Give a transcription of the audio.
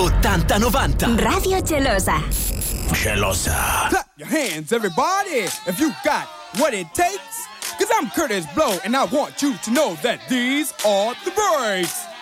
80-90. Radio Gelosa. Gelosa. Clap your hands, everybody, if you got what it takes. Cause I'm Curtis Blow, and I want you to know that these are the breaks.